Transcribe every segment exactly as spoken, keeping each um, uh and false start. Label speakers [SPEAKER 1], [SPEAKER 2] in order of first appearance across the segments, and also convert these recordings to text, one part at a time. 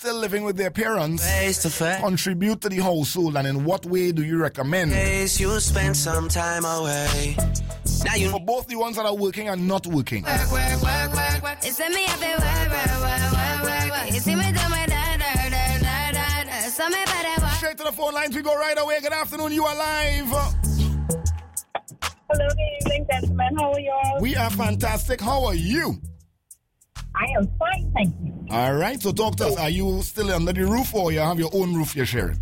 [SPEAKER 1] still living with their parents contribute to the household, and in what way do you recommend?
[SPEAKER 2] You spend some time away. Now you
[SPEAKER 1] For both the ones that are working and not working.
[SPEAKER 3] Work, work, work, work, work. It's me up there, work, work, work, work, work, work. You see me do my da da da da da da. So me better work.
[SPEAKER 1] Straight to the phone lines, we go right away. Good afternoon, you are live.
[SPEAKER 4] Hello, good evening, gentlemen. How are you all?
[SPEAKER 1] We are fantastic. How are you?
[SPEAKER 4] I am fine, thank you.
[SPEAKER 1] All right, so talk to us. Are you still under the roof, or you have your own roof you're sharing?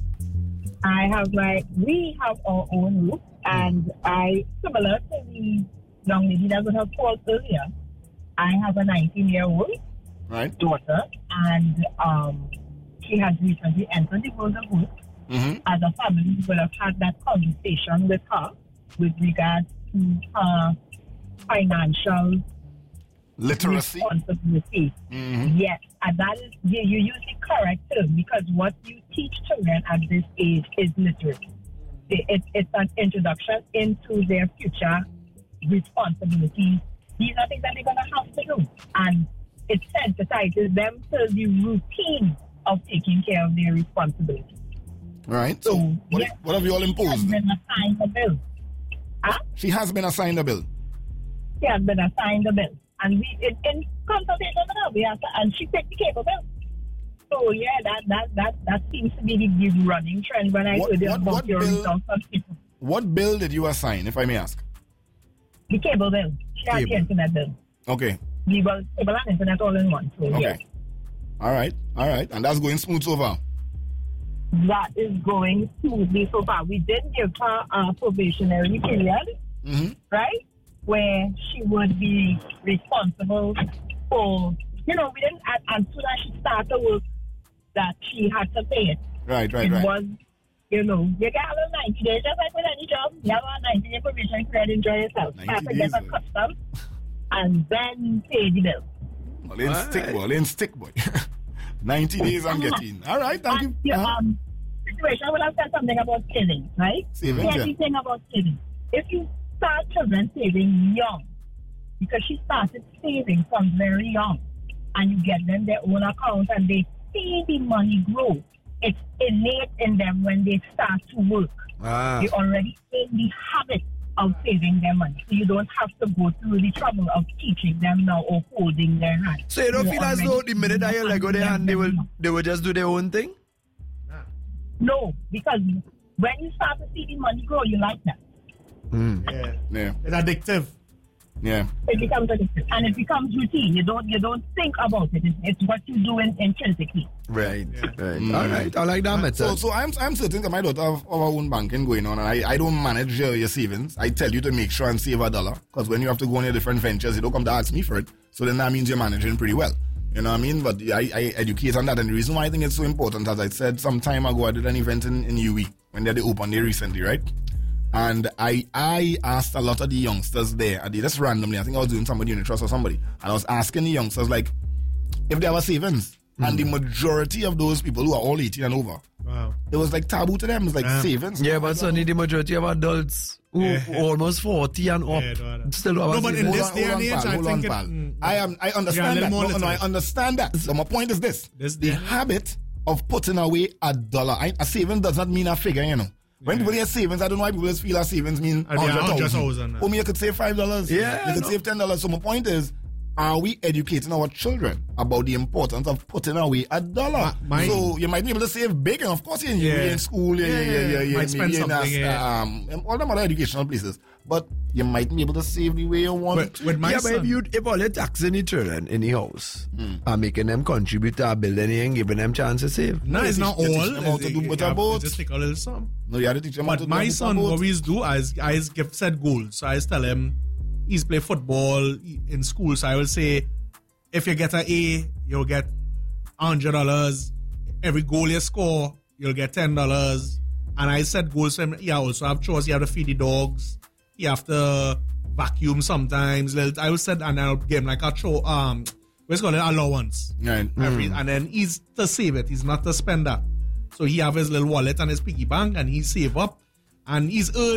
[SPEAKER 4] I have my, we have our own roof, and I, similar to the young lady that would have called earlier, I have a nineteen-year-old
[SPEAKER 1] right.
[SPEAKER 4] daughter, and um, she has recently entered the world of work.
[SPEAKER 1] Mm-hmm.
[SPEAKER 4] As a family, we would have had that conversation with her with regards to her financial
[SPEAKER 1] literacy.
[SPEAKER 4] Responsibility.
[SPEAKER 1] Mm-hmm.
[SPEAKER 4] Yes, and that is, you, you use the correct term, because what you teach children at this age is literacy. It, it's an introduction into their future responsibilities. These are things that they're going to have to do. And it sensitizes them to the routine of taking care of their responsibilities.
[SPEAKER 1] Right. So, so what, yes, what have you all imposed?
[SPEAKER 4] She has been assigned a bill. Huh?
[SPEAKER 1] She has been assigned a bill.
[SPEAKER 4] She has been assigned a bill. And we, in, in consultation with her, we have to, and she picked the cable bill. So, yeah, that that that, that seems to be the, the running trend when I heard about what your
[SPEAKER 1] bill,
[SPEAKER 4] results of people.
[SPEAKER 1] What bill did you assign, if I may ask?
[SPEAKER 4] The cable bill. She has the internet bill.
[SPEAKER 1] Okay.
[SPEAKER 4] The well, cable and internet all in one. So,
[SPEAKER 1] okay.
[SPEAKER 4] Yeah.
[SPEAKER 1] All right. All right. And that's going smooth so far?
[SPEAKER 4] That is going smoothly so far. We did give her a probationary period,
[SPEAKER 1] mm-hmm.
[SPEAKER 4] right? Where she would be responsible for, you know, we didn't, and, and soon as she started work, that she had to pay it.
[SPEAKER 1] Right, right,
[SPEAKER 4] it
[SPEAKER 1] right.
[SPEAKER 4] It was, you know, you get a ninety days, just like with any job, you have a ninety day probation period, enjoy yourself. Have to get accustomed, and then pay the bill.
[SPEAKER 1] Well, in right. stick, well, in stick, boy. ninety days I'm getting. All right, thank
[SPEAKER 4] and
[SPEAKER 1] you.
[SPEAKER 4] The
[SPEAKER 1] uh-huh.
[SPEAKER 4] um, situation, will have said something about savings, right?
[SPEAKER 1] Savings,
[SPEAKER 4] Everything yeah. about savings. If you start children saving young, because she started saving from very young, and you get them their own account and they see the money grow, it's innate in them when they start to work.
[SPEAKER 5] Ah.
[SPEAKER 4] They already in the habit of saving their money, so you don't have to go through the trouble of teaching them now or holding their hand.
[SPEAKER 5] So you don't feel as though the minute I let go their hand, they will they will just do their own thing?
[SPEAKER 4] No, because when you start to see the money grow, you like that.
[SPEAKER 5] Mm.
[SPEAKER 1] Yeah. yeah,
[SPEAKER 6] it's addictive.
[SPEAKER 1] Yeah,
[SPEAKER 4] it becomes addictive, and it becomes routine. You don't you don't think about it. It's, it's what you do in, intrinsically.
[SPEAKER 5] Right,
[SPEAKER 6] yeah.
[SPEAKER 5] right. Mm. All right, I like that method.
[SPEAKER 1] So, so I'm I'm certain that my daughter have our own banking going on, and I, I don't manage your, your savings. I tell you to make sure and save a dollar, because when you have to go on your different ventures, you don't come to ask me for it. So then that means you're managing pretty well. You know what I mean? But I, I educate on that, and the reason why I think it's so important, as I said some time ago, I did an event in, in U E when they had the open day recently, right? And I I asked a lot of the youngsters there, I did this randomly, I think I was doing somebody in the trust or somebody, and I was asking the youngsters, like, if they have a savings, mm. and the majority of those people who are all eighteen and over,
[SPEAKER 6] wow.
[SPEAKER 1] it was like taboo to them. It's like yeah. savings.
[SPEAKER 5] Yeah, but suddenly the majority of adults who
[SPEAKER 6] yeah.
[SPEAKER 5] almost forty and up
[SPEAKER 6] yeah,
[SPEAKER 5] still have
[SPEAKER 6] no,
[SPEAKER 5] a
[SPEAKER 6] but in this day and age, I think it,
[SPEAKER 1] mm, I am I understand that. No, no, I understand that. So my point is this:
[SPEAKER 6] this
[SPEAKER 1] the habit of putting away a dollar. I, a saving does not mean a figure, you know. When yeah. people hear savings, I don't know why people feel that savings mean one hundred thousand. Oh, me, you could save five dollars.
[SPEAKER 5] Yeah,
[SPEAKER 1] you could
[SPEAKER 5] no.
[SPEAKER 1] save ten dollars. So my point is, are we educating our children about the importance of putting away a dollar?
[SPEAKER 6] My,
[SPEAKER 1] so you might be able to save big, and of course you're in,
[SPEAKER 6] yeah.
[SPEAKER 1] in school, yeah, yeah, yeah, yeah, yeah,
[SPEAKER 6] might spend
[SPEAKER 1] yeah,
[SPEAKER 6] something,
[SPEAKER 1] in,
[SPEAKER 6] yeah.
[SPEAKER 1] um, all them other educational places. But you might be able to save the way you want.
[SPEAKER 6] With, with my
[SPEAKER 5] yeah,
[SPEAKER 6] son.
[SPEAKER 5] but if, you, if all you're taxing the children in the house mm. and making them contribute to a building and giving them chance to save.
[SPEAKER 6] No, it's not all.
[SPEAKER 1] How to do with a boat.
[SPEAKER 6] Just take a little sum.
[SPEAKER 1] No, you have to teach them how to do
[SPEAKER 6] my son, what we do, I I give set goals. So I tell him, he's play football in school. So I will say, if you get an A, you'll get one hundred dollars. Every goal you score, you'll get ten dollars. And I set goals for him. Yeah, also have chores. You have to feed the dogs. You have to vacuum sometimes. I will set, and I'll give him like a chore, um, what's called an allowance.
[SPEAKER 1] Right.
[SPEAKER 6] Every,
[SPEAKER 1] mm.
[SPEAKER 6] And then he's to save it. He's not to spend that. So he have his little wallet and his piggy bank, and he save up. And he's earn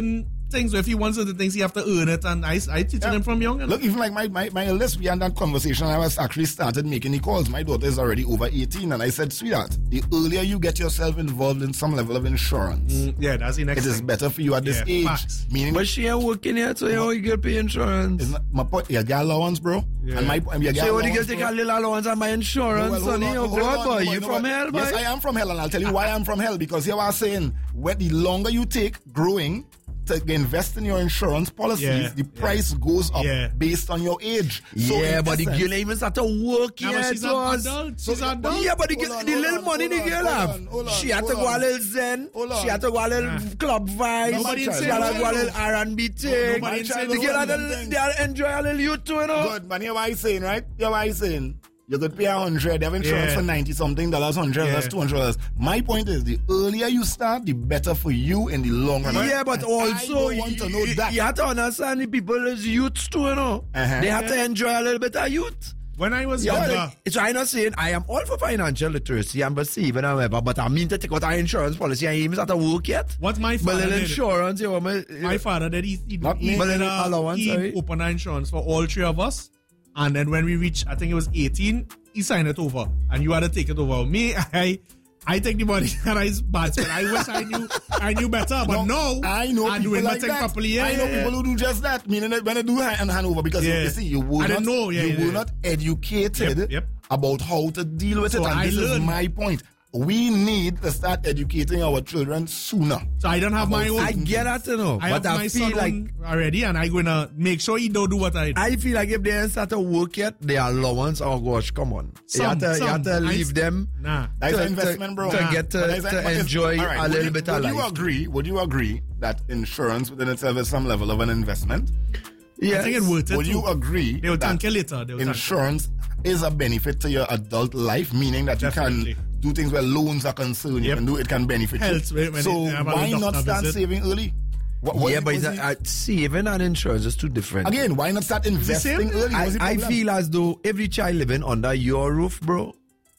[SPEAKER 6] things where if he wants certain things, he have to earn it, and I, I teach
[SPEAKER 1] Yeah.
[SPEAKER 6] him from young. And
[SPEAKER 1] Look, even like my, my, my eldest, we had that conversation. I was actually started making the calls. My daughter is already over eighteen, and I said, sweetheart, the earlier you get yourself involved in some level of insurance,
[SPEAKER 6] Mm, yeah, that's the next
[SPEAKER 1] it is
[SPEAKER 6] thing.
[SPEAKER 1] better for you at this
[SPEAKER 6] Yeah,
[SPEAKER 1] age.
[SPEAKER 6] facts.
[SPEAKER 1] Meaning,
[SPEAKER 5] But she ain't working yet, so how you get pay insurance?
[SPEAKER 1] it's not, my point, you get allowance, bro.
[SPEAKER 6] Yeah.
[SPEAKER 1] And my point, you get
[SPEAKER 5] So what you
[SPEAKER 1] allowance,
[SPEAKER 5] get take
[SPEAKER 1] bro.
[SPEAKER 5] a little allowance on my insurance,
[SPEAKER 1] Well, hold
[SPEAKER 5] sonny?
[SPEAKER 1] on,
[SPEAKER 5] Oh,
[SPEAKER 1] hold
[SPEAKER 5] God,
[SPEAKER 1] on,
[SPEAKER 5] boy,
[SPEAKER 1] boy,
[SPEAKER 5] you
[SPEAKER 1] no,
[SPEAKER 5] from
[SPEAKER 1] but-
[SPEAKER 5] hell, boy?
[SPEAKER 1] Yes, I am from hell, and I'll tell you why I'm from hell. Because here I was saying, where the longer you take growing to invest in your insurance policies,
[SPEAKER 6] Yeah,
[SPEAKER 1] the price goes up
[SPEAKER 6] Yeah.
[SPEAKER 1] based on your age. So
[SPEAKER 5] Yeah,
[SPEAKER 1] in
[SPEAKER 5] but the
[SPEAKER 1] essence-
[SPEAKER 5] girl ain't even start to work
[SPEAKER 6] Yeah,
[SPEAKER 5] yet.
[SPEAKER 6] but she's an
[SPEAKER 5] was.
[SPEAKER 6] adult.
[SPEAKER 1] So-
[SPEAKER 6] She's an adult.
[SPEAKER 5] Yeah, but the,
[SPEAKER 1] Hold
[SPEAKER 5] girl,
[SPEAKER 1] on,
[SPEAKER 5] the
[SPEAKER 1] hold
[SPEAKER 5] little
[SPEAKER 1] on,
[SPEAKER 5] money
[SPEAKER 1] hold
[SPEAKER 5] the
[SPEAKER 1] on,
[SPEAKER 5] girl
[SPEAKER 1] hold
[SPEAKER 5] have.
[SPEAKER 1] on, hold on,
[SPEAKER 5] She had to
[SPEAKER 1] hold
[SPEAKER 5] go a
[SPEAKER 1] on.
[SPEAKER 5] little zen.
[SPEAKER 1] Hold on.
[SPEAKER 5] She had to go a little
[SPEAKER 6] Nah.
[SPEAKER 5] club vibes.
[SPEAKER 6] Nobody
[SPEAKER 5] She
[SPEAKER 6] insane
[SPEAKER 5] had to
[SPEAKER 6] about
[SPEAKER 5] go a
[SPEAKER 6] it.
[SPEAKER 5] little R and B thing.
[SPEAKER 6] Nobody
[SPEAKER 5] The
[SPEAKER 6] insane
[SPEAKER 1] about
[SPEAKER 5] girl had
[SPEAKER 1] it.
[SPEAKER 5] a- they are enjoy a little youth too, you know?
[SPEAKER 1] Good, man. Hear what I saying, right? Hear what I saying? You could pay a hundred. They have insurance
[SPEAKER 6] Yeah.
[SPEAKER 1] for ninety something dollars, hundred dollars,
[SPEAKER 6] Yeah.
[SPEAKER 1] two hundred dollars. My point is, the earlier you start, the better for you in the long run.
[SPEAKER 5] Yeah, but
[SPEAKER 1] And
[SPEAKER 5] also
[SPEAKER 1] I don't want to
[SPEAKER 5] you,
[SPEAKER 1] know
[SPEAKER 5] you-
[SPEAKER 1] that.
[SPEAKER 5] you have to understand the people is youths too, you know.
[SPEAKER 1] Uh-huh.
[SPEAKER 5] They have to
[SPEAKER 6] Yeah.
[SPEAKER 5] enjoy a little bit of youth.
[SPEAKER 6] When I was
[SPEAKER 5] Yeah,
[SPEAKER 6] younger,
[SPEAKER 5] so I'm not saying I am all for financial literacy and perceiving however, but I mean to take out our insurance policy. I even start to work yet.
[SPEAKER 6] what my
[SPEAKER 5] But
[SPEAKER 6] father
[SPEAKER 5] little
[SPEAKER 6] did,
[SPEAKER 5] insurance, you know, my,
[SPEAKER 6] my father did, he, he,
[SPEAKER 1] Not
[SPEAKER 6] he,
[SPEAKER 1] me.
[SPEAKER 5] But
[SPEAKER 6] did,
[SPEAKER 5] then
[SPEAKER 6] uh,
[SPEAKER 5] allowance,
[SPEAKER 6] he
[SPEAKER 5] sorry.
[SPEAKER 6] opened our insurance for all three of us. And then when we reached, I think it was eighteen, he signed it over. And you had to take it over. Me, I I take the money and I bad spend. I wish I knew I knew better. But no,
[SPEAKER 1] I know
[SPEAKER 6] I'm
[SPEAKER 1] people
[SPEAKER 6] doing my
[SPEAKER 1] like
[SPEAKER 6] thing
[SPEAKER 1] that.
[SPEAKER 6] properly. Yeah,
[SPEAKER 1] I know
[SPEAKER 6] yeah, yeah.
[SPEAKER 1] people who do just that, meaning that when they do hand, hand over, because
[SPEAKER 6] Yeah.
[SPEAKER 1] you see, you were
[SPEAKER 6] I
[SPEAKER 1] not,
[SPEAKER 6] didn't know, yeah,
[SPEAKER 1] you
[SPEAKER 6] yeah,
[SPEAKER 1] were
[SPEAKER 6] yeah.
[SPEAKER 1] not educated
[SPEAKER 6] Yep, yep.
[SPEAKER 1] about how to deal with
[SPEAKER 6] So
[SPEAKER 1] it, and
[SPEAKER 6] I
[SPEAKER 1] this is
[SPEAKER 6] learned.
[SPEAKER 1] my point. We need to start educating our children sooner.
[SPEAKER 6] So I don't have my own.
[SPEAKER 5] I get that, you know.
[SPEAKER 6] I
[SPEAKER 5] but
[SPEAKER 6] have
[SPEAKER 5] I
[SPEAKER 6] my
[SPEAKER 5] feel
[SPEAKER 6] son
[SPEAKER 5] like
[SPEAKER 6] own already, and I'm gonna make sure he don't do what I do.
[SPEAKER 5] I feel like if they ain't start to work yet, their allowance, oh gosh, come on. you
[SPEAKER 6] Some,
[SPEAKER 5] have to, you have
[SPEAKER 6] some.
[SPEAKER 5] to
[SPEAKER 6] I-
[SPEAKER 5] leave them
[SPEAKER 6] Nah.
[SPEAKER 1] That's
[SPEAKER 5] to,
[SPEAKER 1] an investment,
[SPEAKER 5] to,
[SPEAKER 1] bro.
[SPEAKER 5] to
[SPEAKER 6] Nah.
[SPEAKER 5] get to,
[SPEAKER 1] But that's-
[SPEAKER 5] to
[SPEAKER 1] but it's-
[SPEAKER 5] enjoy
[SPEAKER 1] all right,
[SPEAKER 5] a
[SPEAKER 1] would
[SPEAKER 5] little
[SPEAKER 1] you,
[SPEAKER 5] bit of
[SPEAKER 1] would
[SPEAKER 5] life.
[SPEAKER 1] you agree? Would you agree that insurance within itself is some level of an investment?
[SPEAKER 5] Yes.
[SPEAKER 6] I think it's worth it.
[SPEAKER 1] Would
[SPEAKER 6] too.
[SPEAKER 1] you agree
[SPEAKER 6] They will
[SPEAKER 1] that
[SPEAKER 6] thank you later. They will thank you.
[SPEAKER 1] insurance is a benefit to your adult life, meaning that you
[SPEAKER 6] Definitely.
[SPEAKER 1] can do things where loans are concerned. You
[SPEAKER 6] Yep.
[SPEAKER 1] can do it can benefit
[SPEAKER 6] Health,
[SPEAKER 1] you.
[SPEAKER 6] when- when
[SPEAKER 1] so
[SPEAKER 6] they have a
[SPEAKER 1] why
[SPEAKER 6] doctor
[SPEAKER 1] not start
[SPEAKER 6] visit.
[SPEAKER 1] saving early? What, what-
[SPEAKER 5] yeah, but it's
[SPEAKER 1] what's
[SPEAKER 5] a,
[SPEAKER 1] the-
[SPEAKER 5] uh, saving and insurance is two different.
[SPEAKER 1] again, why not start investing
[SPEAKER 6] same?
[SPEAKER 1] early?
[SPEAKER 5] I,
[SPEAKER 1] What's the
[SPEAKER 5] I
[SPEAKER 1] problem?
[SPEAKER 5] feel as though every child living under your roof, bro,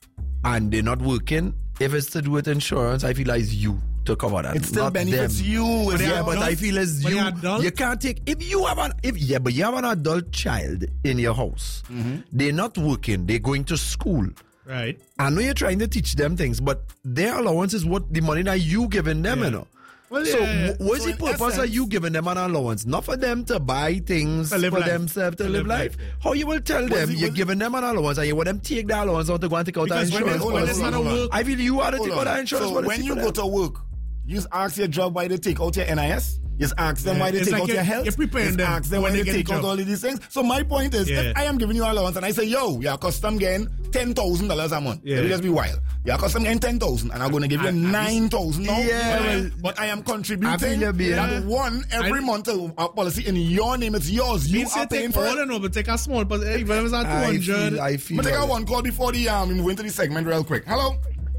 [SPEAKER 5] and they're not working, if it's to do with insurance, I feel like it's you to cover that.
[SPEAKER 1] it still
[SPEAKER 5] not
[SPEAKER 1] benefits
[SPEAKER 5] them.
[SPEAKER 1] you.
[SPEAKER 6] But
[SPEAKER 1] It's
[SPEAKER 5] Yeah,
[SPEAKER 6] Yeah,
[SPEAKER 5] but I
[SPEAKER 6] adults-
[SPEAKER 5] feel as
[SPEAKER 6] but
[SPEAKER 5] you
[SPEAKER 6] the adults-
[SPEAKER 5] you can't take if you have an if yeah, but you have an adult child in your house.
[SPEAKER 1] Mm-hmm.
[SPEAKER 5] They're not working, they're going to school.
[SPEAKER 6] Right.
[SPEAKER 5] I know you're trying to teach them things, but their allowance is what the money that you giving them,
[SPEAKER 6] Yeah.
[SPEAKER 5] you know.
[SPEAKER 6] Well,
[SPEAKER 5] So,
[SPEAKER 6] yeah, yeah.
[SPEAKER 5] wh- what's
[SPEAKER 1] So
[SPEAKER 5] the
[SPEAKER 1] in
[SPEAKER 5] purpose of
[SPEAKER 1] essence-
[SPEAKER 5] you giving them an allowance? Not for them to buy things
[SPEAKER 6] To live
[SPEAKER 5] for
[SPEAKER 6] life.
[SPEAKER 5] themselves to,
[SPEAKER 6] To
[SPEAKER 5] live
[SPEAKER 6] live
[SPEAKER 5] life.
[SPEAKER 6] life, yeah.
[SPEAKER 5] How you will tell them
[SPEAKER 1] it-
[SPEAKER 5] you're
[SPEAKER 1] was it-
[SPEAKER 5] giving them an allowance and you want them take the allowance out to go and take out
[SPEAKER 6] Because
[SPEAKER 5] the
[SPEAKER 6] when,
[SPEAKER 5] insurance
[SPEAKER 6] they, when
[SPEAKER 1] hold
[SPEAKER 6] they
[SPEAKER 1] on,
[SPEAKER 5] policy?
[SPEAKER 6] start to
[SPEAKER 1] hold on.
[SPEAKER 6] work,
[SPEAKER 5] I feel you are to
[SPEAKER 1] Hold
[SPEAKER 5] take out
[SPEAKER 1] on.
[SPEAKER 5] the insurance
[SPEAKER 1] So
[SPEAKER 5] policy
[SPEAKER 1] when you
[SPEAKER 5] for
[SPEAKER 1] go
[SPEAKER 5] them.
[SPEAKER 1] to work, you just ask your job why they take out your N I S. Just ask them
[SPEAKER 6] Yeah.
[SPEAKER 1] why they
[SPEAKER 6] It's
[SPEAKER 1] take
[SPEAKER 6] like
[SPEAKER 1] out
[SPEAKER 6] you're-
[SPEAKER 1] your health.
[SPEAKER 6] you're preparing
[SPEAKER 1] Just
[SPEAKER 6] them
[SPEAKER 1] ask them
[SPEAKER 6] for
[SPEAKER 1] why
[SPEAKER 6] when
[SPEAKER 1] they
[SPEAKER 6] they get
[SPEAKER 1] take
[SPEAKER 6] the
[SPEAKER 1] out
[SPEAKER 6] job.
[SPEAKER 1] all of these things. So my point is,
[SPEAKER 6] Yeah.
[SPEAKER 1] if I am giving you allowance and I say, yo, you're custom getting ten thousand dollars a month,
[SPEAKER 6] Yeah.
[SPEAKER 1] it'll just be wild. You're custom getting ten thousand and I'm going to give you
[SPEAKER 6] I- I-
[SPEAKER 1] nine thousand now.
[SPEAKER 5] Yeah,
[SPEAKER 1] but, I,
[SPEAKER 5] well,
[SPEAKER 1] but I am
[SPEAKER 5] I feel
[SPEAKER 1] contributing
[SPEAKER 5] you, babe.
[SPEAKER 1] that one every
[SPEAKER 6] I-
[SPEAKER 1] month a, a policy in your name. It's yours. You
[SPEAKER 6] means say
[SPEAKER 1] are paying
[SPEAKER 6] take
[SPEAKER 1] for
[SPEAKER 6] all
[SPEAKER 1] it.
[SPEAKER 6] and over, take a small, but even if it's at two
[SPEAKER 5] I
[SPEAKER 6] hundred,
[SPEAKER 5] feel, I feel
[SPEAKER 1] But take
[SPEAKER 5] all
[SPEAKER 1] out
[SPEAKER 5] that.
[SPEAKER 1] one call before the um, we move into the segment real quick. Hello.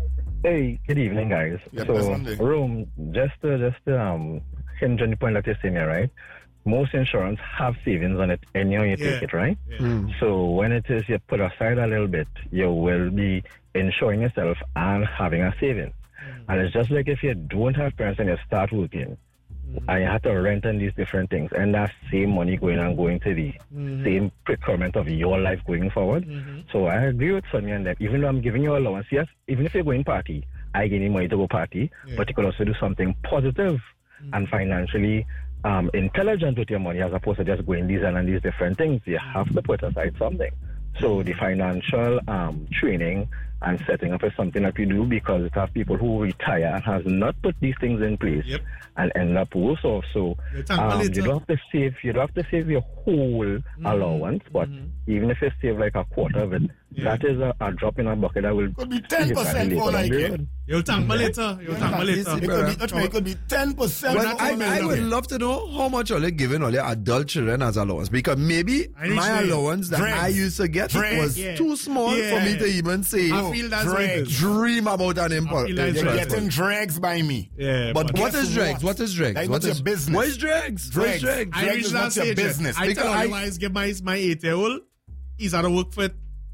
[SPEAKER 7] Hey, good evening, guys.
[SPEAKER 1] Yeah,
[SPEAKER 7] so,
[SPEAKER 1] that's Monday.
[SPEAKER 7] Rome, just to, just to, um, hinge on the point that you're saying here, right? Most insurance have savings on it anyhow you
[SPEAKER 6] Yeah.
[SPEAKER 7] take it, right?
[SPEAKER 6] Yeah.
[SPEAKER 7] So when it is you put aside a little bit, you will be insuring yourself and having a saving. And it's just like if you don't have parents and you start working, and you have to rent and these different things, and that same money going and going to the same procurement of your life going forward. So I agree with Sonia on that. Even though I'm giving you allowance, yes, even if you're going party, I give you money to go party,
[SPEAKER 6] Yeah.
[SPEAKER 7] but you could also do something positive and financially um, intelligent with your money as opposed to just going these and these different things. You have to put aside something. So the financial um, training and setting up is something that we do because it have people who retire and has not put these things in place
[SPEAKER 6] Yep.
[SPEAKER 7] and end up worse off. So
[SPEAKER 6] You thank
[SPEAKER 7] um,
[SPEAKER 6] me
[SPEAKER 7] you
[SPEAKER 6] later.
[SPEAKER 7] don't have to save. You don't have to save your whole allowance, but even if you save like a quarter of it,
[SPEAKER 6] Yeah.
[SPEAKER 7] that is a, a drop in a bucket that will
[SPEAKER 1] Could be ten percent
[SPEAKER 7] later
[SPEAKER 1] for
[SPEAKER 7] down
[SPEAKER 1] like
[SPEAKER 7] the
[SPEAKER 1] it.
[SPEAKER 7] road.
[SPEAKER 6] You'll thank me later. You'll thank me
[SPEAKER 5] This
[SPEAKER 6] later.
[SPEAKER 5] is
[SPEAKER 1] It could be, touch me, it could be ten percent.
[SPEAKER 5] Well,
[SPEAKER 6] not
[SPEAKER 5] I,
[SPEAKER 6] all
[SPEAKER 5] I
[SPEAKER 6] men
[SPEAKER 5] would
[SPEAKER 6] love it.
[SPEAKER 5] love to know how much are they giving all your adult children as allowance because maybe
[SPEAKER 6] I need
[SPEAKER 5] my
[SPEAKER 6] to know.
[SPEAKER 5] allowance that
[SPEAKER 1] Dregs.
[SPEAKER 5] I used to get
[SPEAKER 1] Dregs.
[SPEAKER 5] was
[SPEAKER 6] Yeah.
[SPEAKER 5] too small
[SPEAKER 6] Yeah.
[SPEAKER 5] for me to even say
[SPEAKER 6] I feel that's what it
[SPEAKER 1] Dregs.
[SPEAKER 6] is.
[SPEAKER 5] dream about an impulse.
[SPEAKER 6] feel like
[SPEAKER 1] You're
[SPEAKER 6] Right.
[SPEAKER 1] getting drags by me.
[SPEAKER 6] Yeah,
[SPEAKER 5] But what
[SPEAKER 1] guess
[SPEAKER 5] is dregs?
[SPEAKER 1] what?
[SPEAKER 5] What is dregs?
[SPEAKER 1] That is
[SPEAKER 5] What
[SPEAKER 1] not
[SPEAKER 5] is
[SPEAKER 1] your business.
[SPEAKER 5] What is dregs? What is
[SPEAKER 1] Dregs.
[SPEAKER 5] dregs?
[SPEAKER 6] I
[SPEAKER 1] Dregs
[SPEAKER 6] reached
[SPEAKER 1] is
[SPEAKER 6] that
[SPEAKER 1] not your
[SPEAKER 6] stage. yet.
[SPEAKER 1] business.
[SPEAKER 6] I
[SPEAKER 5] Because
[SPEAKER 6] tell
[SPEAKER 5] I-
[SPEAKER 6] otherwise, get my my eight year old. He's out of work for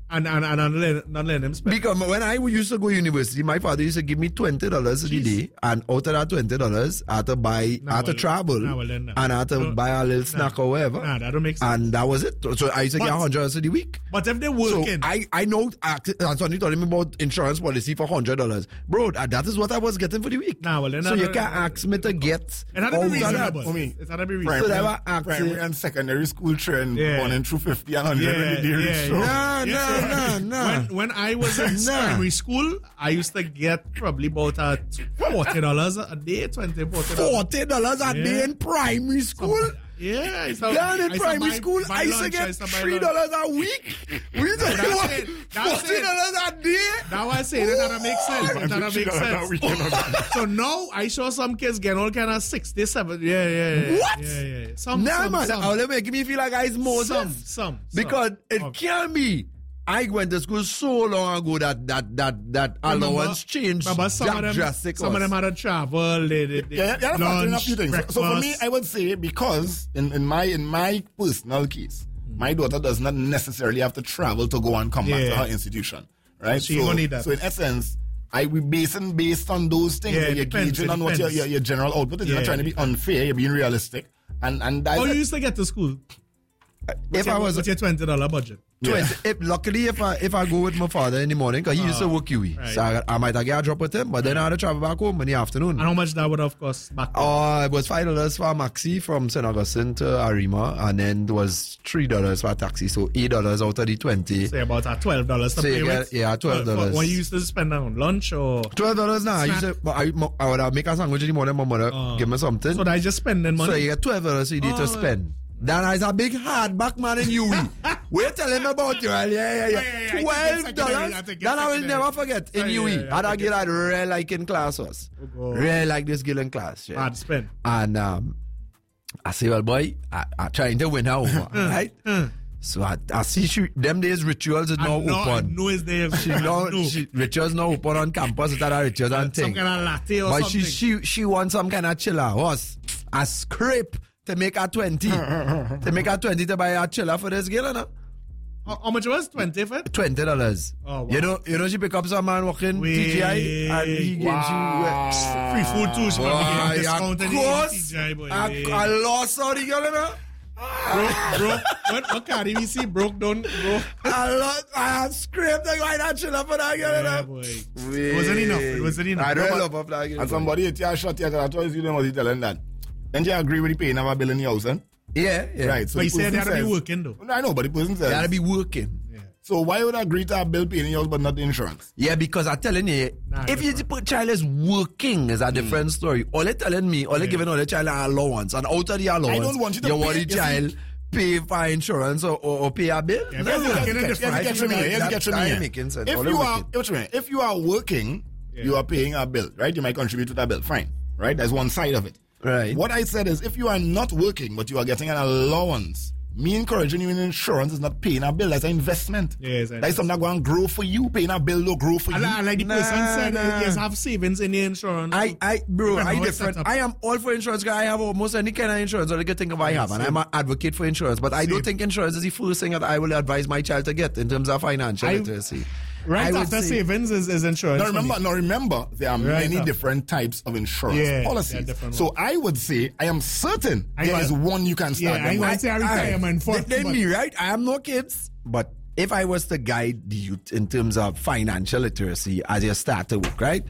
[SPEAKER 6] And and and not let, not let him spend.
[SPEAKER 5] Because when I used to go to university, my father used to give me twenty dollars a day, and out of that twenty dollars, I had to buy,
[SPEAKER 6] Nah,
[SPEAKER 5] I had to
[SPEAKER 6] well,
[SPEAKER 5] travel,
[SPEAKER 6] nah, well, then, nah.
[SPEAKER 5] and I had to
[SPEAKER 6] No,
[SPEAKER 5] buy a little snack or whatever.
[SPEAKER 6] Nah, that don't make sense.
[SPEAKER 5] And that was it. So I used to
[SPEAKER 6] But-
[SPEAKER 5] get one hundred dollars a week.
[SPEAKER 6] But if they're
[SPEAKER 5] So
[SPEAKER 6] working,
[SPEAKER 5] I, I know, that's only telling me about insurance policy for one hundred dollars. Bro, that that is what I was getting for the week.
[SPEAKER 6] Nah, well, then
[SPEAKER 5] so
[SPEAKER 6] that-
[SPEAKER 5] you can't ask me to get
[SPEAKER 6] it had to
[SPEAKER 5] all
[SPEAKER 6] be
[SPEAKER 5] that.
[SPEAKER 6] reasonable.
[SPEAKER 1] for me.
[SPEAKER 6] It had to be
[SPEAKER 1] Primary,
[SPEAKER 6] reasonable.
[SPEAKER 5] So they were acting-
[SPEAKER 1] primary and secondary school trend
[SPEAKER 6] Yeah.
[SPEAKER 1] running through fifty and one hundred
[SPEAKER 6] Yeah,
[SPEAKER 1] when the day reach
[SPEAKER 6] yeah,
[SPEAKER 1] show.
[SPEAKER 5] Nah,
[SPEAKER 6] Yeah.
[SPEAKER 5] nah, nah, nah.
[SPEAKER 6] When, when I was in
[SPEAKER 5] Nah.
[SPEAKER 6] primary school, I used to get probably about uh, forty dollars a day, twenty, forty dollars.
[SPEAKER 5] Forty dollars a day
[SPEAKER 6] Yeah.
[SPEAKER 5] in primary school.
[SPEAKER 6] Yeah, I used to,
[SPEAKER 5] Yeah, in
[SPEAKER 6] I used to
[SPEAKER 5] primary
[SPEAKER 6] buy-
[SPEAKER 5] school,
[SPEAKER 6] buy
[SPEAKER 5] I used to
[SPEAKER 6] lunch, I
[SPEAKER 5] get
[SPEAKER 6] used to buy
[SPEAKER 5] three
[SPEAKER 6] lunch.
[SPEAKER 5] dollars a week. We used to
[SPEAKER 6] that's
[SPEAKER 5] get
[SPEAKER 6] it. That's
[SPEAKER 5] forty dollars a day.
[SPEAKER 6] That was saying it had to make sense. It had to make
[SPEAKER 1] That weekend on
[SPEAKER 6] sense.
[SPEAKER 1] that.
[SPEAKER 6] So now I saw some kids getting all kind of sixty, seventy. Yeah, yeah, yeah.
[SPEAKER 5] What?
[SPEAKER 6] Yeah, yeah. Some,
[SPEAKER 5] Nah,
[SPEAKER 6] some,
[SPEAKER 5] man,
[SPEAKER 6] some,
[SPEAKER 5] that only making me feel like I Moses.
[SPEAKER 6] some, some,
[SPEAKER 5] Because
[SPEAKER 6] some.
[SPEAKER 5] it
[SPEAKER 6] Okay.
[SPEAKER 5] can't be. I went to school so long ago that that that that
[SPEAKER 6] Remember-
[SPEAKER 5] allowance changed
[SPEAKER 6] remember some of them,
[SPEAKER 5] drastic.
[SPEAKER 6] some of them had to travel. They, they, they
[SPEAKER 1] Yeah, yeah, I'm factoring a
[SPEAKER 6] lunch,
[SPEAKER 1] few things. So- So for me,
[SPEAKER 6] breakfast.
[SPEAKER 1] I would say because in, in my in my personal case, my daughter does not necessarily have to travel to go and come back to
[SPEAKER 6] Yeah.
[SPEAKER 1] her institution, right?
[SPEAKER 6] She don't need that.
[SPEAKER 1] So in essence, I we basing based on those things.
[SPEAKER 6] Yeah,
[SPEAKER 1] where
[SPEAKER 6] it
[SPEAKER 1] you're
[SPEAKER 6] depends,
[SPEAKER 1] gauging
[SPEAKER 6] it
[SPEAKER 1] on what your,
[SPEAKER 6] depends.
[SPEAKER 1] your your general output is. You're
[SPEAKER 6] Yeah,
[SPEAKER 1] not trying to be unfair. You're being realistic. And and that's
[SPEAKER 6] How
[SPEAKER 1] it.
[SPEAKER 6] you used to get to school?
[SPEAKER 5] If I was
[SPEAKER 6] with your twenty dollar budget.
[SPEAKER 5] twenty, if, luckily, if I if I go with my father in the morning, because he used to work U E,
[SPEAKER 6] right.
[SPEAKER 5] so I, I might get a drop with him, but then I had to travel back home in the afternoon.
[SPEAKER 6] And how much that would have cost back then?
[SPEAKER 5] Oh, it was five dollars for a maxi from Saint Augustine to Arima, and then it was three dollars for a taxi, so eight dollars out of the twenty.
[SPEAKER 6] Say about uh, twelve dollars to
[SPEAKER 5] So
[SPEAKER 6] play
[SPEAKER 5] you get-
[SPEAKER 6] with.
[SPEAKER 5] yeah, twelve dollars.
[SPEAKER 6] What you used to spend on lunch or
[SPEAKER 5] Twelve dollars now. I used to, but I, I would uh, make a sandwich in the morning. My mother
[SPEAKER 6] Uh,
[SPEAKER 5] give me something.
[SPEAKER 6] so that just spending money.
[SPEAKER 5] So you get twelve dollars a day
[SPEAKER 6] Oh,
[SPEAKER 5] to spend. Then is a big hardback man in U E. We're telling me about you. Yeah, yeah,
[SPEAKER 6] yeah, yeah. I
[SPEAKER 5] yeah.
[SPEAKER 6] think
[SPEAKER 5] Twelve
[SPEAKER 6] it's secondary.
[SPEAKER 5] dollars.
[SPEAKER 6] I think it's
[SPEAKER 5] Then I will
[SPEAKER 6] secondary.
[SPEAKER 5] never forget in
[SPEAKER 6] Oh,
[SPEAKER 5] U E.
[SPEAKER 6] yeah, yeah,
[SPEAKER 5] And
[SPEAKER 6] I
[SPEAKER 5] I
[SPEAKER 6] think
[SPEAKER 5] get that real like in class was.
[SPEAKER 6] God.
[SPEAKER 5] Real like this girl in class. Yeah.
[SPEAKER 6] Hard spend.
[SPEAKER 5] And um, I say, well, boy, I, I trying to win her over, right? So I, I see she, them days rituals is now
[SPEAKER 6] I know, I
[SPEAKER 5] open.
[SPEAKER 6] know it's there.
[SPEAKER 5] She
[SPEAKER 6] I
[SPEAKER 5] know,
[SPEAKER 6] know.
[SPEAKER 5] she, rituals now open on campus. It's that rituals and
[SPEAKER 6] Some
[SPEAKER 5] thing.
[SPEAKER 6] kind of latte or
[SPEAKER 5] But
[SPEAKER 6] something.
[SPEAKER 5] she she she wants some kind of chiller. Was a scrape to make her twenty. to make her twenty to buy a chiller for this girl, no?
[SPEAKER 6] how, how much was twenty for it?
[SPEAKER 5] Twenty dollars.
[SPEAKER 6] Oh, wow.
[SPEAKER 5] You know, you know, she pick up some man walking
[SPEAKER 6] Wait.
[SPEAKER 5] T G I and he gives
[SPEAKER 1] Wow.
[SPEAKER 6] Free food too. She
[SPEAKER 5] you.
[SPEAKER 6] probably
[SPEAKER 5] Boy,
[SPEAKER 6] get discount
[SPEAKER 5] of
[SPEAKER 6] in the
[SPEAKER 5] course,
[SPEAKER 6] T G I, boy.
[SPEAKER 5] I, I lost all the girl, you know.
[SPEAKER 6] Bro, bro, what, what car did we see? Broke down, bro.
[SPEAKER 5] I lost, I have scraped the guy that chiller for that girl, you
[SPEAKER 6] Yeah,
[SPEAKER 5] know.
[SPEAKER 6] boy. It wasn't enough. It wasn't enough.
[SPEAKER 5] I
[SPEAKER 1] No,
[SPEAKER 5] really
[SPEAKER 1] but-
[SPEAKER 5] love her flag.
[SPEAKER 1] And somebody hit you a shot here, I told you them was telling that. Then you agree with the paying of a bill in the house, eh?
[SPEAKER 5] Yeah, yeah.
[SPEAKER 1] Right. So
[SPEAKER 6] But
[SPEAKER 1] the
[SPEAKER 6] you said they had
[SPEAKER 1] person
[SPEAKER 6] to be
[SPEAKER 1] says-
[SPEAKER 6] working though.
[SPEAKER 1] No, I know, but the person
[SPEAKER 5] You gotta
[SPEAKER 1] says.
[SPEAKER 5] be working.
[SPEAKER 1] So why would I agree to a bill paying in the house but not the insurance?
[SPEAKER 5] Yeah, because I'm telling you,
[SPEAKER 6] Nah,
[SPEAKER 5] if you
[SPEAKER 6] different.
[SPEAKER 5] put child is working, is a different story. All they telling me, all they giving all the child an allowance, and out of the allowance,
[SPEAKER 1] don't want you to
[SPEAKER 5] want
[SPEAKER 1] pay-
[SPEAKER 5] the
[SPEAKER 1] you
[SPEAKER 5] child
[SPEAKER 1] see-
[SPEAKER 5] pay for insurance or, or, or pay a bill.
[SPEAKER 6] Yeah,
[SPEAKER 5] No,
[SPEAKER 6] but
[SPEAKER 5] no,
[SPEAKER 6] working
[SPEAKER 5] no.
[SPEAKER 6] in a
[SPEAKER 1] Here's
[SPEAKER 6] different-
[SPEAKER 1] the catch for me. Here's the
[SPEAKER 5] That-
[SPEAKER 1] catch for
[SPEAKER 5] that
[SPEAKER 1] me.
[SPEAKER 5] ain't making sense.
[SPEAKER 1] If
[SPEAKER 5] All they
[SPEAKER 1] you are,
[SPEAKER 5] working.
[SPEAKER 1] what you mean? If you are working, you are paying a bill, right? You might contribute to that bill. Fine, right? That's one side of it.
[SPEAKER 5] Right.
[SPEAKER 1] What I said is, if you are not working but you are getting an allowance, me encouraging you in insurance is not paying a bill. That's an investment.
[SPEAKER 6] Yes, I
[SPEAKER 1] That is something that going to grow for you. Paying a bill will grow for
[SPEAKER 6] And
[SPEAKER 1] you.
[SPEAKER 6] like, like the
[SPEAKER 5] Nah,
[SPEAKER 6] person said,
[SPEAKER 5] nah.
[SPEAKER 6] uh, yes, have savings in the insurance.
[SPEAKER 5] I, I, bro,
[SPEAKER 6] Depending
[SPEAKER 5] I
[SPEAKER 6] on how it's set
[SPEAKER 5] different.
[SPEAKER 6] up.
[SPEAKER 5] I am all for insurance. 'Cause I have almost any kind of insurance. All I can think of I have, and I'm an advocate for insurance. But I don't
[SPEAKER 6] Same.
[SPEAKER 5] think insurance is the first thing that I will advise my child to get in terms of financial
[SPEAKER 6] I-
[SPEAKER 5] literacy.
[SPEAKER 6] right
[SPEAKER 5] I would
[SPEAKER 6] after
[SPEAKER 5] say-
[SPEAKER 6] savings is, is insurance.
[SPEAKER 1] Now
[SPEAKER 6] for me.
[SPEAKER 1] remember, now remember, there are
[SPEAKER 6] Right
[SPEAKER 1] many
[SPEAKER 6] up.
[SPEAKER 1] different types of insurance
[SPEAKER 6] Yeah, there are
[SPEAKER 1] policies.
[SPEAKER 6] different
[SPEAKER 1] So
[SPEAKER 6] ones.
[SPEAKER 1] I would say, I am certain
[SPEAKER 6] I
[SPEAKER 1] there
[SPEAKER 6] want-
[SPEAKER 1] is one you can
[SPEAKER 6] Yeah,
[SPEAKER 1] start.
[SPEAKER 6] I
[SPEAKER 1] them
[SPEAKER 6] want
[SPEAKER 1] with.
[SPEAKER 6] to say a retirement fund.
[SPEAKER 5] Then
[SPEAKER 6] but-
[SPEAKER 5] me, right? I have no kids, but if I was to guide the youth in terms of financial literacy as you start to work, right?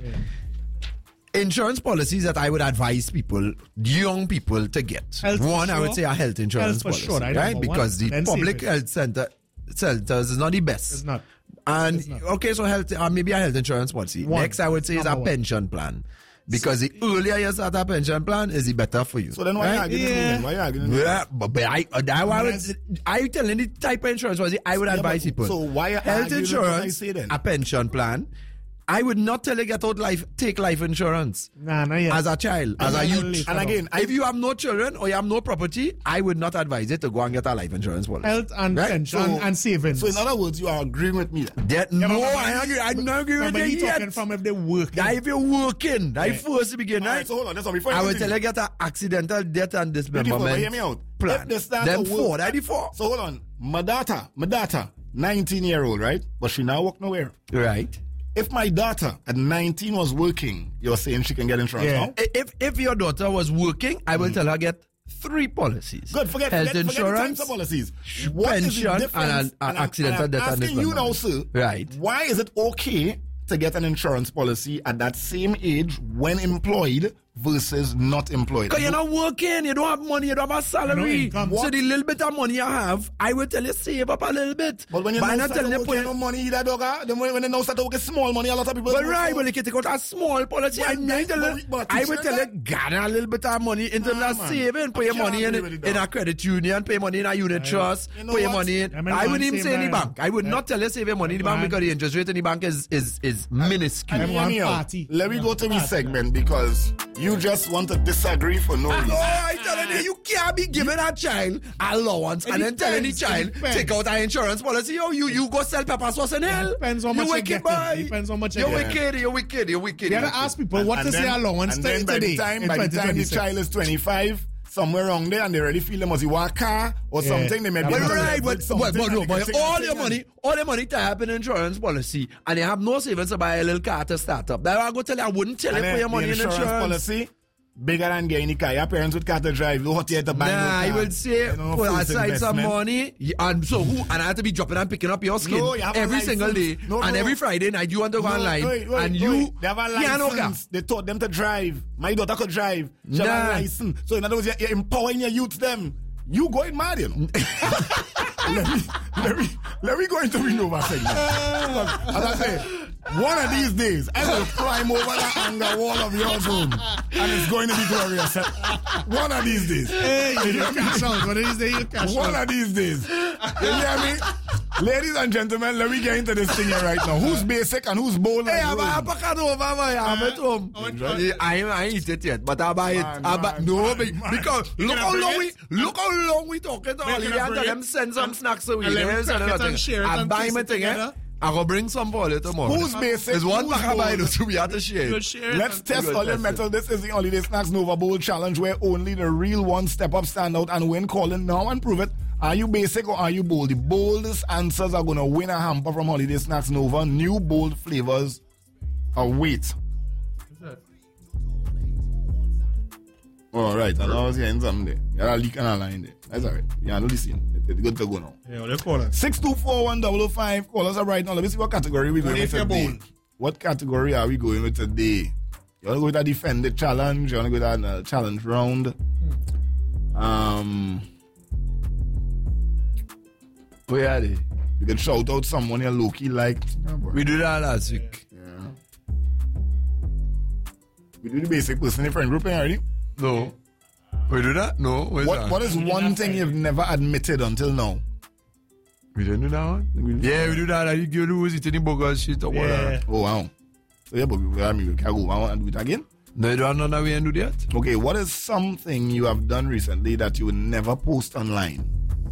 [SPEAKER 5] Insurance policies that I would advise people, young people, to get.
[SPEAKER 6] Health for
[SPEAKER 5] one, I would
[SPEAKER 6] sure.
[SPEAKER 5] say a health insurance
[SPEAKER 6] Health for
[SPEAKER 5] policy,
[SPEAKER 6] sure, right?
[SPEAKER 5] right?
[SPEAKER 6] Number one.
[SPEAKER 5] Because the
[SPEAKER 6] Then
[SPEAKER 5] public
[SPEAKER 6] savings.
[SPEAKER 5] health center centers is not the best.
[SPEAKER 6] It's not.
[SPEAKER 5] And
[SPEAKER 6] It's not.
[SPEAKER 5] okay, so health, uh, maybe a health insurance policy.
[SPEAKER 6] One.
[SPEAKER 5] Next, I would say is a
[SPEAKER 6] Number one.
[SPEAKER 5] pension plan, because the earlier you start a pension plan, is the better for you.
[SPEAKER 1] So then why
[SPEAKER 5] right?
[SPEAKER 1] are you arguing with me
[SPEAKER 6] Yeah.
[SPEAKER 1] then? Why are you arguing with me?
[SPEAKER 5] Yeah, but, but I, uh, that I would,
[SPEAKER 6] Yes.
[SPEAKER 5] I telling the type of insurance was I would
[SPEAKER 1] Yeah,
[SPEAKER 5] advise
[SPEAKER 1] but-
[SPEAKER 5] people.
[SPEAKER 1] so why are
[SPEAKER 5] health
[SPEAKER 1] arguing with what I
[SPEAKER 5] insurance,
[SPEAKER 1] say then?
[SPEAKER 5] a pension plan. I would not tell you get out life, take life insurance
[SPEAKER 6] Nah, not yet.
[SPEAKER 5] as a child, as
[SPEAKER 6] Nah,
[SPEAKER 5] a
[SPEAKER 6] nah,
[SPEAKER 5] youth.
[SPEAKER 6] later
[SPEAKER 1] And
[SPEAKER 6] on.
[SPEAKER 1] again, I,
[SPEAKER 5] If you have no children or you have no property, I would not advise you to go and get a life insurance policy.
[SPEAKER 6] Health and
[SPEAKER 5] Right?
[SPEAKER 6] pension
[SPEAKER 1] so,
[SPEAKER 6] and savings.
[SPEAKER 1] so in other words, you are agreeing with me then.
[SPEAKER 5] That,
[SPEAKER 6] Yeah,
[SPEAKER 5] no,
[SPEAKER 6] but-
[SPEAKER 5] I agree. I'm not agreeing
[SPEAKER 6] No,
[SPEAKER 5] with
[SPEAKER 6] but
[SPEAKER 5] you
[SPEAKER 6] you talking
[SPEAKER 5] yet.
[SPEAKER 6] from if they work.
[SPEAKER 5] Yeah, if you're working, that
[SPEAKER 6] Yeah.
[SPEAKER 5] first to begin,
[SPEAKER 1] All
[SPEAKER 5] right?
[SPEAKER 1] right, so hold on. That's all. Before
[SPEAKER 5] I
[SPEAKER 1] you
[SPEAKER 5] will
[SPEAKER 1] continue.
[SPEAKER 5] tell you get an accidental death and
[SPEAKER 1] Beautiful, but
[SPEAKER 5] dismemberment
[SPEAKER 1] hear me out.
[SPEAKER 5] plan.
[SPEAKER 1] If they start
[SPEAKER 5] Them
[SPEAKER 1] to work-
[SPEAKER 5] four, that the four.
[SPEAKER 1] So hold on. My daughter, my daughter nineteen-year-old, right? But she now work nowhere.
[SPEAKER 5] Right.
[SPEAKER 1] If my daughter at nineteen was working, you're saying she can get insurance
[SPEAKER 6] Yeah.
[SPEAKER 1] now?
[SPEAKER 5] I- If if your daughter was working, I will tell her get three policies.
[SPEAKER 1] Good, forget,
[SPEAKER 5] health
[SPEAKER 1] forget, forget the
[SPEAKER 5] insurance,
[SPEAKER 1] types of policies. What is the
[SPEAKER 5] pension,
[SPEAKER 1] difference?
[SPEAKER 5] and an- an
[SPEAKER 1] I'm-
[SPEAKER 5] accidental
[SPEAKER 1] and
[SPEAKER 5] death
[SPEAKER 1] I'm
[SPEAKER 5] and
[SPEAKER 1] asking
[SPEAKER 5] this
[SPEAKER 1] you
[SPEAKER 5] one.
[SPEAKER 1] now, sir.
[SPEAKER 5] Right.
[SPEAKER 1] Why is it okay to get an insurance policy at that same age when employed versus not employed?
[SPEAKER 5] Because you're not working, you don't have money, you don't have a salary.
[SPEAKER 6] No income.
[SPEAKER 5] So
[SPEAKER 1] What?
[SPEAKER 5] the little bit of money you have, I will tell you save up a little bit.
[SPEAKER 1] But when you
[SPEAKER 5] But I'm
[SPEAKER 1] now
[SPEAKER 5] not
[SPEAKER 1] start
[SPEAKER 5] telling
[SPEAKER 1] to
[SPEAKER 5] you
[SPEAKER 1] work,
[SPEAKER 5] put
[SPEAKER 1] you
[SPEAKER 5] it.
[SPEAKER 1] no money either, dog. ah. Then when when they now start to work small money, a lot of people.
[SPEAKER 5] But
[SPEAKER 1] don't
[SPEAKER 5] right,
[SPEAKER 1] work.
[SPEAKER 5] well, you can take out a small policy.
[SPEAKER 1] Well,
[SPEAKER 5] I mean, tell
[SPEAKER 1] but
[SPEAKER 5] you,
[SPEAKER 1] we- but
[SPEAKER 5] I
[SPEAKER 1] teach
[SPEAKER 5] will
[SPEAKER 1] them
[SPEAKER 5] tell you,
[SPEAKER 1] that.
[SPEAKER 5] gather a little bit of money in terms
[SPEAKER 1] Nah,
[SPEAKER 5] of
[SPEAKER 1] man.
[SPEAKER 5] saving. Put
[SPEAKER 1] I
[SPEAKER 5] your
[SPEAKER 1] can't
[SPEAKER 5] money in,
[SPEAKER 1] agree with it,
[SPEAKER 5] in
[SPEAKER 1] dog.
[SPEAKER 5] a credit union, pay money in a unit trust,
[SPEAKER 1] You know
[SPEAKER 5] put your
[SPEAKER 1] what?
[SPEAKER 5] money in.
[SPEAKER 6] Yeah, man,
[SPEAKER 5] I
[SPEAKER 6] you
[SPEAKER 5] wouldn't even
[SPEAKER 6] want
[SPEAKER 5] say in the
[SPEAKER 6] same, man.
[SPEAKER 5] bank. I would
[SPEAKER 6] Yeah.
[SPEAKER 5] not tell you save your money in the bank
[SPEAKER 6] Man.
[SPEAKER 5] because the interest rate in the bank is is is minuscule.
[SPEAKER 6] I want
[SPEAKER 1] Anyhow,
[SPEAKER 6] party.
[SPEAKER 1] let me
[SPEAKER 6] I
[SPEAKER 1] go
[SPEAKER 6] want
[SPEAKER 1] to this
[SPEAKER 6] party.
[SPEAKER 1] segment because you just want to disagree for no reason.
[SPEAKER 5] No, I telling you, you can't be giving a child allowance
[SPEAKER 6] It
[SPEAKER 5] and then telling the
[SPEAKER 6] depends,
[SPEAKER 5] child
[SPEAKER 6] it depends.
[SPEAKER 5] take out an insurance policy. Oh, you you go sell pepper sauce in hell.
[SPEAKER 6] depends how
[SPEAKER 5] you
[SPEAKER 6] much you
[SPEAKER 5] wicked
[SPEAKER 6] get.
[SPEAKER 5] boy.
[SPEAKER 6] Depends how much you
[SPEAKER 5] You're
[SPEAKER 6] get.
[SPEAKER 5] wicked. You're wicked. You're wicked.
[SPEAKER 6] You
[SPEAKER 5] you're
[SPEAKER 6] gotta
[SPEAKER 5] wicked.
[SPEAKER 6] ask people what
[SPEAKER 1] And
[SPEAKER 6] is
[SPEAKER 1] then-
[SPEAKER 6] their allowance
[SPEAKER 1] and
[SPEAKER 6] to-
[SPEAKER 1] then by
[SPEAKER 6] today
[SPEAKER 1] the time,
[SPEAKER 6] in
[SPEAKER 1] by the time the
[SPEAKER 6] twenty twenty-six.
[SPEAKER 1] child is twenty-five, somewhere around there, and they already feel they must want a car or
[SPEAKER 6] Yeah.
[SPEAKER 1] something, they may be
[SPEAKER 6] But
[SPEAKER 1] able to
[SPEAKER 5] Right, but,
[SPEAKER 1] leverage
[SPEAKER 5] but, but,
[SPEAKER 1] something
[SPEAKER 5] no,
[SPEAKER 1] and they
[SPEAKER 5] but
[SPEAKER 1] can take
[SPEAKER 5] all
[SPEAKER 1] a
[SPEAKER 5] your
[SPEAKER 1] thing
[SPEAKER 5] money, all your money to have an insurance policy, and you have no savings to buy a little car to start up. That I go tell you, I wouldn't tell
[SPEAKER 1] and
[SPEAKER 5] you
[SPEAKER 1] then
[SPEAKER 5] put your
[SPEAKER 1] the
[SPEAKER 5] money in
[SPEAKER 1] insurance
[SPEAKER 5] insurance.
[SPEAKER 1] policy bigger than getting the car. Your parents would car to drive. You want you to buy no
[SPEAKER 5] Nah,
[SPEAKER 1] car.
[SPEAKER 5] I would say
[SPEAKER 1] You know,
[SPEAKER 5] put
[SPEAKER 1] first
[SPEAKER 5] aside some
[SPEAKER 1] investment.
[SPEAKER 5] money, y- and so who? And I have to be dropping and picking up your skin
[SPEAKER 1] No, you have a
[SPEAKER 5] every single day,
[SPEAKER 1] license. No,
[SPEAKER 5] and
[SPEAKER 1] no.
[SPEAKER 5] every Friday night you want to go
[SPEAKER 1] No,
[SPEAKER 5] online,
[SPEAKER 1] wait, wait,
[SPEAKER 5] and
[SPEAKER 1] wait.
[SPEAKER 5] you
[SPEAKER 1] They have a
[SPEAKER 5] yeah, no car.
[SPEAKER 1] license. They taught them to drive. My daughter could drive. She have
[SPEAKER 5] Nah.
[SPEAKER 1] a license. So in other words, you're, you're empowering your youth them. You going mad, you know. let me let me let me go into Renova segment. Because, as I say, one of these days I will climb over that anger wall of yours home, and it's going to be glorious. One of these days.
[SPEAKER 6] Hey, you cash out. One of these days you cash
[SPEAKER 1] One
[SPEAKER 6] out.
[SPEAKER 1] of these days. You hear me? Ladies and gentlemen, let me get into this thing here right now. Who's basic and who's bold?
[SPEAKER 5] Hey,
[SPEAKER 1] and
[SPEAKER 5] I'm
[SPEAKER 1] rude?
[SPEAKER 5] a packet over, I have it home.
[SPEAKER 6] Enjoy.
[SPEAKER 5] I I ain't eat it yet, but I buy it.
[SPEAKER 1] Man,
[SPEAKER 5] I buy,
[SPEAKER 1] man,
[SPEAKER 5] no,
[SPEAKER 1] man,
[SPEAKER 5] be-
[SPEAKER 1] man.
[SPEAKER 5] because
[SPEAKER 6] You
[SPEAKER 5] look
[SPEAKER 6] gonna
[SPEAKER 5] how
[SPEAKER 6] bring
[SPEAKER 5] long we
[SPEAKER 6] it?
[SPEAKER 5] look how long we talking to
[SPEAKER 6] Make
[SPEAKER 5] Holiday
[SPEAKER 6] it
[SPEAKER 5] and
[SPEAKER 6] a
[SPEAKER 5] tell
[SPEAKER 6] bring
[SPEAKER 5] them
[SPEAKER 6] it?
[SPEAKER 5] send some
[SPEAKER 6] And-
[SPEAKER 5] snacks away.
[SPEAKER 6] and let me
[SPEAKER 5] There's
[SPEAKER 6] crack it
[SPEAKER 5] another
[SPEAKER 6] and
[SPEAKER 5] thing.
[SPEAKER 6] share it
[SPEAKER 5] I
[SPEAKER 6] and
[SPEAKER 5] buy
[SPEAKER 6] piece
[SPEAKER 5] my
[SPEAKER 6] it
[SPEAKER 5] thing, eh?
[SPEAKER 6] together.
[SPEAKER 5] I go bring some for you tomorrow.
[SPEAKER 1] Who's basic?
[SPEAKER 5] There's one
[SPEAKER 1] Who's
[SPEAKER 5] pack I buy,
[SPEAKER 1] bold?
[SPEAKER 5] so we have to share
[SPEAKER 6] You'll
[SPEAKER 5] it.
[SPEAKER 6] share it
[SPEAKER 1] Let's
[SPEAKER 6] and-
[SPEAKER 1] test
[SPEAKER 5] Good
[SPEAKER 1] all your
[SPEAKER 5] test
[SPEAKER 1] metal. This is the Holiday Snacks Nova Bowl Challenge where only the real ones step up, stand out, and win. Call in now and prove it. Are you basic or are you bold? The boldest answers are going to win a hamper from Holiday Snacks Nova. New bold flavors await. All right, and I was hearing something there. You had a leak and a line there. That's all right. Yeah, no listen. It- It's good to go now.
[SPEAKER 6] Yeah, what do you call it?
[SPEAKER 1] six two four one zero zero five. Call us up right now. Let me see what category we're going
[SPEAKER 6] What
[SPEAKER 1] with
[SPEAKER 6] if you're
[SPEAKER 1] today.
[SPEAKER 6] bold?
[SPEAKER 1] What category are we going with today? You want to go with a defended challenge? You want to go with a uh, challenge round? Um,
[SPEAKER 5] Where are they?
[SPEAKER 1] you can shout out someone you low-key like. Yeah, boy.
[SPEAKER 5] We do that last week.
[SPEAKER 1] Yeah. We do the basic person in friend group already.
[SPEAKER 5] No. We do that? No. Where's
[SPEAKER 1] What
[SPEAKER 5] that?
[SPEAKER 1] What is one thing you've never admitted until now?
[SPEAKER 5] We didn't do that one? Yeah, we do that. Like, you lose it in the bogus shit or
[SPEAKER 6] Yeah.
[SPEAKER 5] whatever.
[SPEAKER 1] Oh, wow. So, yeah, but we, I mean, we can go on and do it again.
[SPEAKER 5] No, you don't know that we ain't do that?
[SPEAKER 1] Okay, what is something you have done recently that you would never post online?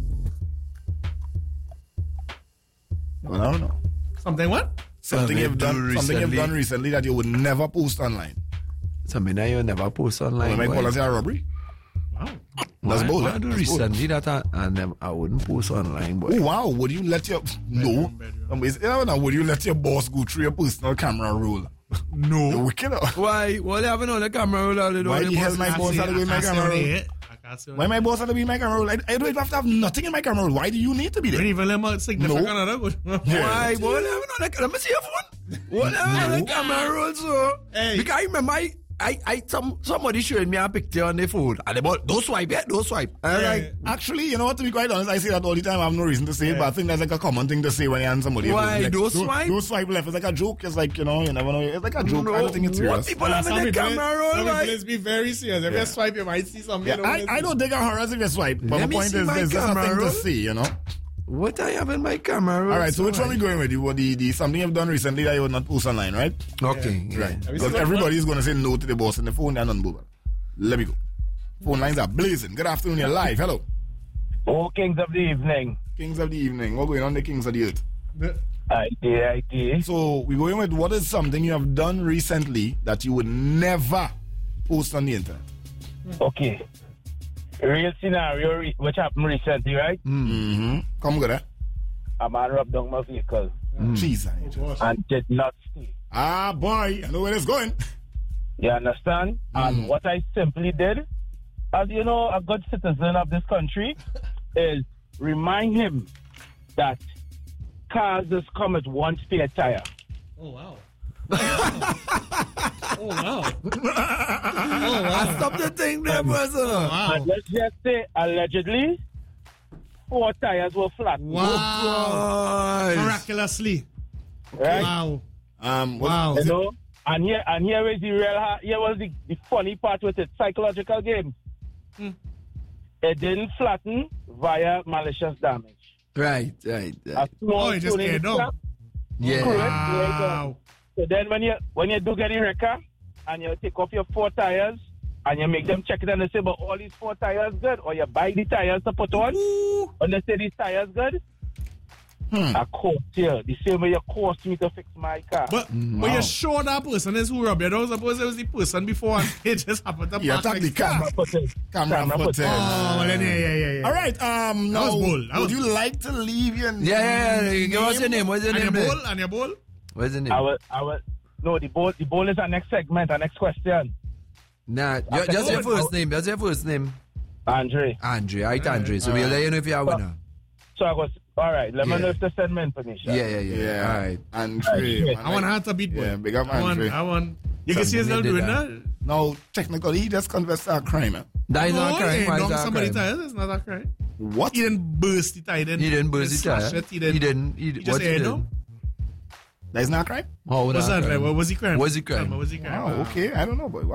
[SPEAKER 1] Well, I don't know.
[SPEAKER 6] Something what?
[SPEAKER 1] Something
[SPEAKER 5] Something
[SPEAKER 1] you've
[SPEAKER 5] do
[SPEAKER 1] done, something you've
[SPEAKER 5] recently.
[SPEAKER 1] done recently that you would never post online.
[SPEAKER 5] Something that you never post online.
[SPEAKER 1] Well, might
[SPEAKER 5] boy.
[SPEAKER 1] call it a robbery.
[SPEAKER 6] Wow.
[SPEAKER 1] That's
[SPEAKER 5] Why-
[SPEAKER 1] bold.
[SPEAKER 5] why
[SPEAKER 1] eh?
[SPEAKER 5] do
[SPEAKER 1] That's bold.
[SPEAKER 5] recently that I, I, never, I wouldn't post online, boy.
[SPEAKER 1] Oh wow! Would you let your no?
[SPEAKER 6] bedroom.
[SPEAKER 1] Um, is- you know, would you let your boss go through your personal camera roll? The
[SPEAKER 6] No.
[SPEAKER 1] wicked. uh,
[SPEAKER 5] Why? What they having on the camera roll all the
[SPEAKER 1] Why
[SPEAKER 5] all
[SPEAKER 1] the hell
[SPEAKER 5] boss-
[SPEAKER 1] my
[SPEAKER 6] I
[SPEAKER 1] boss
[SPEAKER 6] can't
[SPEAKER 1] had to be in my
[SPEAKER 6] see- I
[SPEAKER 1] camera
[SPEAKER 6] can't see
[SPEAKER 1] roll?
[SPEAKER 6] it. I can't see it.
[SPEAKER 1] Why my boss had to be in my camera roll? I, I don't even have to have nothing in my camera roll. Why do you need to be
[SPEAKER 6] Don't
[SPEAKER 1] there?
[SPEAKER 6] even let my significant
[SPEAKER 1] No.
[SPEAKER 6] other go.
[SPEAKER 5] Why? What they having on the camera? Let me see your phone. What they having on the camera roll, so?
[SPEAKER 6] Hey.
[SPEAKER 5] Because I remember I, I, I some somebody showed me a picture on the phone and they bought, don't swipe yet, don't swipe. And I'm
[SPEAKER 6] Yeah.
[SPEAKER 5] like,
[SPEAKER 1] Actually, you know what? To be quite honest, I say that all the time. I have no reason to say it, but I think that's like a common thing to say when you hand somebody.
[SPEAKER 5] Why?
[SPEAKER 1] Like,
[SPEAKER 5] Don't swipe?
[SPEAKER 1] Don't swipe left. It's like a joke. It's like, you know, you never know. It's like a joke.
[SPEAKER 5] no,
[SPEAKER 1] I don't think it's
[SPEAKER 5] what
[SPEAKER 1] serious.
[SPEAKER 5] people having the camera roll,
[SPEAKER 6] Some
[SPEAKER 5] like?
[SPEAKER 6] people be very serious. If
[SPEAKER 1] Yeah.
[SPEAKER 6] you swipe, you might see something.
[SPEAKER 1] Yeah,
[SPEAKER 6] you don't
[SPEAKER 1] I,
[SPEAKER 6] wanna
[SPEAKER 1] I
[SPEAKER 6] see.
[SPEAKER 1] don't think I'm harassed if you swipe. But
[SPEAKER 5] Let
[SPEAKER 1] the
[SPEAKER 5] me
[SPEAKER 1] point
[SPEAKER 5] see
[SPEAKER 1] is,
[SPEAKER 5] my
[SPEAKER 1] there's just a
[SPEAKER 5] camera
[SPEAKER 1] thing
[SPEAKER 5] roll.
[SPEAKER 1] to see, you know.
[SPEAKER 5] What I have in my camera roll?
[SPEAKER 1] All right, so which one we going with? You, the, the something you've done recently that you would not post online, right?
[SPEAKER 5] Okay, yeah.
[SPEAKER 1] Right.
[SPEAKER 6] Have you
[SPEAKER 1] Because
[SPEAKER 6] seen what-
[SPEAKER 1] everybody's going to say no to the boss on the phone and on mobile. Let me go. Phone lines are blazing. Good afternoon, you're live. Hello.
[SPEAKER 7] Oh, Kings of the Evening.
[SPEAKER 1] Kings of the evening. What's going on, the Kings of the earth?
[SPEAKER 6] The-
[SPEAKER 7] I did, I did.
[SPEAKER 1] So we're going with what is something you have done recently that you would never post on the internet?
[SPEAKER 7] Okay. Real scenario re- which happened recently, right?
[SPEAKER 1] Mm-hmm. Come good, eh?
[SPEAKER 8] a man rubbed down my vehicle
[SPEAKER 1] Jesus.
[SPEAKER 8] and did not stay.
[SPEAKER 1] Ah, boy, I know where it's going.
[SPEAKER 8] You understand? And what I simply did, as you know, a good citizen of this country, is remind him that cars just come with one spare tire.
[SPEAKER 6] Oh, wow. Oh, wow. Oh, wow.
[SPEAKER 5] Stop the thing there, person.
[SPEAKER 6] Wow.
[SPEAKER 8] And let's just say, allegedly, four tires were flat.
[SPEAKER 6] Wow.
[SPEAKER 5] Boys.
[SPEAKER 6] Miraculously.
[SPEAKER 8] Right?
[SPEAKER 6] Wow.
[SPEAKER 1] Um, what-
[SPEAKER 6] Wow.
[SPEAKER 8] You know? And here, and here is the real, ha- here was the, the funny part with it, psychological game.
[SPEAKER 6] Hmm.
[SPEAKER 8] It didn't flatten via malicious damage.
[SPEAKER 5] Right, right,
[SPEAKER 8] A
[SPEAKER 5] right.
[SPEAKER 8] small
[SPEAKER 6] Oh, it just
[SPEAKER 8] stone in
[SPEAKER 6] came
[SPEAKER 8] the
[SPEAKER 6] down.
[SPEAKER 8] trap.
[SPEAKER 5] Yeah.
[SPEAKER 8] Correct.
[SPEAKER 6] Wow.
[SPEAKER 8] So then when you when you do get the wrecker and you take off your four tires and you make them check it and they say, but all these four tires good, or you buy the tires to put on
[SPEAKER 6] Ooh.
[SPEAKER 8] and they say these tires good,
[SPEAKER 1] Hmm.
[SPEAKER 8] I cost you the same way you cost me to fix my car.
[SPEAKER 6] But, but you're sure that person is who robbed you? Don't suppose it was the person before and it just happened to
[SPEAKER 1] You
[SPEAKER 6] park
[SPEAKER 1] attack the
[SPEAKER 6] next to
[SPEAKER 1] camera.
[SPEAKER 8] Footage.
[SPEAKER 1] Camera
[SPEAKER 8] Camera
[SPEAKER 1] footage.
[SPEAKER 8] footage.
[SPEAKER 6] Oh, well then, yeah, yeah, yeah, yeah.
[SPEAKER 1] All right. Um,
[SPEAKER 6] That was
[SPEAKER 1] now,
[SPEAKER 6] bold. That
[SPEAKER 1] would
[SPEAKER 6] was-
[SPEAKER 1] you like to leave your
[SPEAKER 5] Yeah, yeah, yeah. Give us your name. What's your
[SPEAKER 6] And your
[SPEAKER 5] name?
[SPEAKER 6] bowl?
[SPEAKER 5] there?
[SPEAKER 6] And your bowl?
[SPEAKER 5] What's your name?
[SPEAKER 8] I will, I will, no, the bowl, the bowl is our next segment, our next question.
[SPEAKER 5] Nah, ju- just your first name. Just your first name.
[SPEAKER 8] Andre.
[SPEAKER 5] Andre, right, Andre. So we'll let you know if you're a winner.
[SPEAKER 8] So I was, all right, let
[SPEAKER 5] Yeah.
[SPEAKER 8] me know if they send me information.
[SPEAKER 5] Yeah, yeah, yeah.
[SPEAKER 1] Yeah.
[SPEAKER 5] All right.
[SPEAKER 1] Andre.
[SPEAKER 8] Right.
[SPEAKER 1] man,
[SPEAKER 6] I want
[SPEAKER 1] like-
[SPEAKER 6] her to beat boy.
[SPEAKER 1] Yeah, big up
[SPEAKER 6] I want,
[SPEAKER 1] Andre.
[SPEAKER 6] I want. You can see he's not
[SPEAKER 5] Something
[SPEAKER 6] doing
[SPEAKER 5] they
[SPEAKER 6] that.
[SPEAKER 5] did
[SPEAKER 1] No, technically, he just confessed to a crime. eh?
[SPEAKER 5] That is
[SPEAKER 6] No,
[SPEAKER 5] not a
[SPEAKER 6] he
[SPEAKER 5] crime.
[SPEAKER 6] ain't
[SPEAKER 5] Why is
[SPEAKER 6] done
[SPEAKER 5] that a
[SPEAKER 6] somebody
[SPEAKER 5] crime?
[SPEAKER 6] tires. It's not a crime.
[SPEAKER 1] What?
[SPEAKER 6] He didn't burst the tire. He didn't,
[SPEAKER 5] He didn't burst the
[SPEAKER 6] slash
[SPEAKER 5] tire.
[SPEAKER 6] it. He didn't.
[SPEAKER 5] He didn't. He,
[SPEAKER 6] He just
[SPEAKER 5] what he
[SPEAKER 6] aired
[SPEAKER 5] did?
[SPEAKER 6] him.
[SPEAKER 1] That is not a crime?
[SPEAKER 5] How would
[SPEAKER 6] What's
[SPEAKER 5] that
[SPEAKER 6] that?
[SPEAKER 5] crime?
[SPEAKER 6] Like, what was he crime?
[SPEAKER 5] Was he crime?
[SPEAKER 6] What was he crime?
[SPEAKER 1] Oh, okay. I don't know, boy.